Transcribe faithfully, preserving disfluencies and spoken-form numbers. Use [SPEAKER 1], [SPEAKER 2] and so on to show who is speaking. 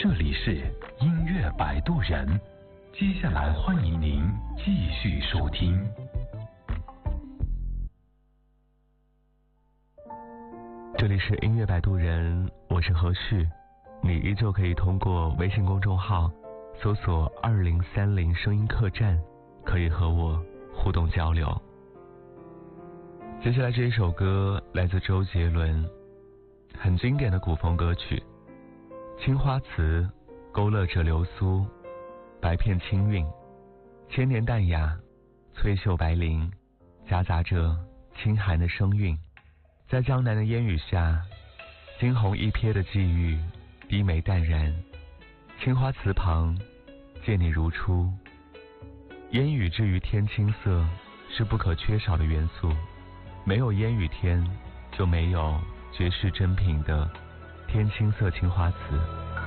[SPEAKER 1] 这里是音乐摆渡人，接下来欢迎您继续收听。
[SPEAKER 2] 这里是音乐摆渡人，我是何旭，你依旧可以通过微信公众号搜索二零三零声音客栈，可以和我互动交流。接下来这一首歌来自周杰伦，很经典的古风歌曲，青花瓷勾勒着流苏，白片清韵，千年淡雅，翠袖白绫，夹杂着清寒的声韵。在江南的烟雨下，惊鸿一瞥的际遇，低眉淡然，青花瓷旁见你如初。烟雨至于天青色是不可缺少的元素，没有烟雨天就没有绝世珍品的天青色青花瓷。